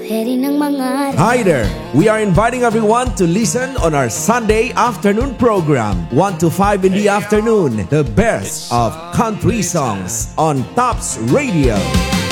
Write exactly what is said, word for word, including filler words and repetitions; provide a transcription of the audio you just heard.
pwede nang mangarap. Hi there! We are inviting everyone to listen on our Sunday afternoon program, one to five in the afternoon, the best of country songs on Tops Radio.